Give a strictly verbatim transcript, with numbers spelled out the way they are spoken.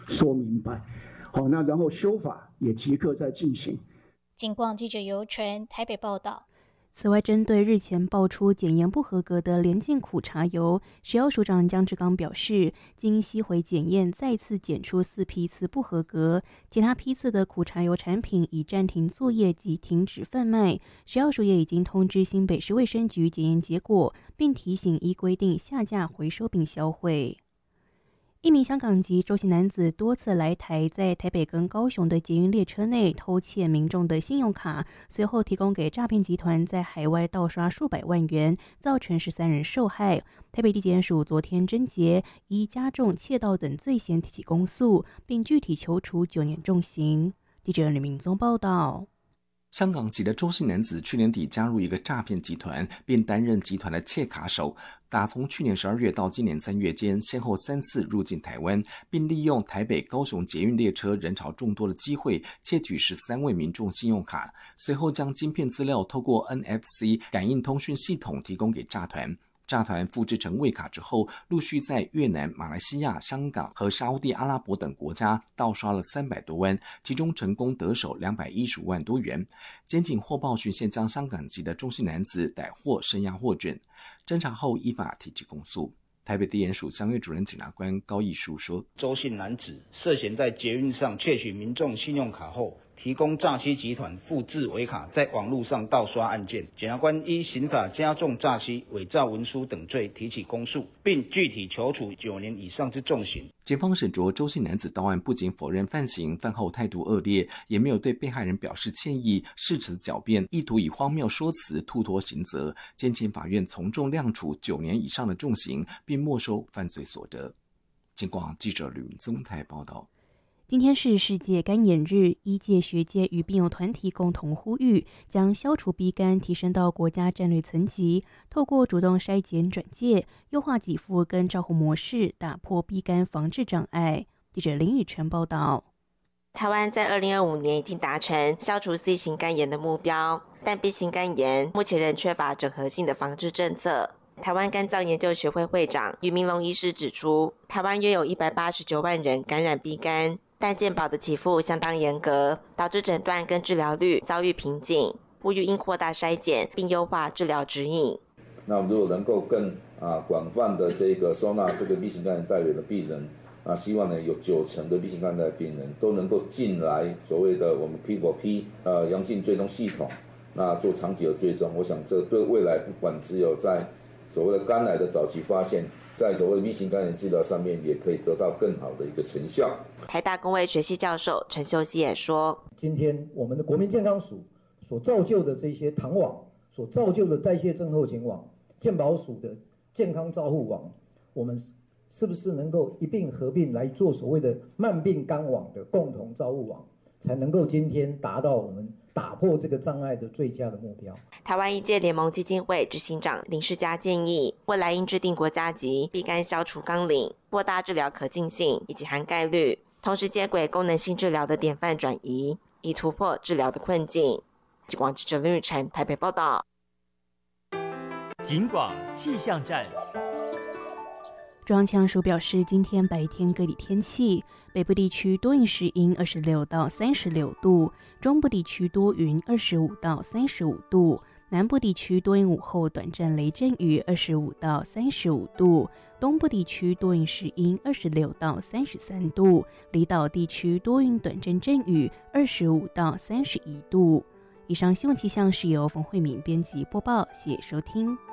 说明白。好，那然后修法也即刻在进行。 警广记者尤纯台北报道。 此外，针对日前爆出检验不合格的联进苦茶油，食药署长江志刚表示，经吸回检验，再次检出四批次不合格，其他批次的苦茶油产品已暂停作业及停止贩卖。食药署也已经通知新北市卫生局检验结果，并提醒依规定下架回收并销毁。一名香港籍周姓男子多次来台，在台北跟高雄的捷运列车内偷窃民众的信用卡，随后提供给诈骗集团，在海外盗刷数百万元，造成十三人受害。台北地检署昨天侦结，依加重窃盗等罪嫌提起公诉，并具体求处九年重刑。记者李明宗报道。 香港籍的周姓男子去年底加入一个诈骗集团，并担任集团的窃卡手。打从去年十二月到今年三月间，先后三次入境台湾，并利用台北、高雄捷运列车人潮众多的机会，窃取十三位民众信用卡，随后将晶片资料透过 N F C 感应通讯系统提供给诈团。诈团复制成伪卡之后，陆续在越南、马来西亚、香港和沙烏地阿拉伯等国家盗刷了三百多万，其中成功得手两百一十五万多元。检警获报循线将香港籍的中姓男子逮获，声押获准。侦查后依法提起公诉。台北地检署相约主任检察官高义书说， 周姓男子涉嫌在捷运上窃取民众信用卡后，提供诈欺集团复制伪卡，在网络上盗刷案件，检察官依刑法加重诈欺、伪造文书等罪提起公诉，并具体求处九年以上之重刑。 检方审酌周姓男子到案不仅否认犯行，饭后态度恶劣，也没有对被害人表示歉意，誓词狡辩，意图以荒谬说辞突脱刑责。监请法院从重量处九年以上的重刑，并没收犯罪所得。警广记者吕明宗台报道。 今天是世界肝炎日，医界、学界与病友团体共同呼吁，将消除B肝提升到国家战略层级，透过主动筛检转介，优化给付跟照护模式，打破B肝防治障碍。记者林宇晨报道。 台湾在二零二五年已经达成消除 C 型肝炎的目标，但 B 型肝炎目前仍缺乏整合性的防治政策。台湾肝脏研究学会会长俞明龙医师指出，台湾约有一百八十九万人感染 B 肝，但健保的给付相当严格，导致诊断跟治疗率遭遇瓶颈，呼吁应扩大筛检并优化治疗指引。 那如果能够更啊广泛的这个收纳这个 B 型肝炎带源的病人，啊希望呢有九成的 B 型肝炎的病人都能够进来所谓的我们 P 四 P 呃阳性追踪系统，那做长期的追踪。我想这对未来不管只有在所谓的肝癌的早期发现，在所谓 B 型肝炎治疗上面也可以得到更好的一个成效。 台大公卫学系教授陈秀熙也说， 今天我们的国民健康署所造就的这些糖网，所造就的代谢症候群网，健保署的健康照护网，我们是不是能够一并合并来做所谓的慢病肝网的共同照护网，才能够今天达到我们打破这个障碍的最佳的目标。 台湾医界联盟基金会执行长林世嘉建议，未来应制定国家级 B 肝消除纲领，扩大治疗可进性以及涵盖率，同时接轨功能性治疗的典范转移，以突破治疗的困境。警广记者林宇晨台北报道。 警广气象站。 中央气象署表示，今天白天各地天气：北部地区多云时阴，二十六到三十六度；中部地区多云，二十五到三十五度；南部地区多云午后短暂雷阵雨，二十五到三十五度；东部地区多云时阴，二十六到三十三度；离岛地区多云短暂阵雨，二十五到三十一度。以上新闻气象是由冯慧敏编辑播报，谢谢收听。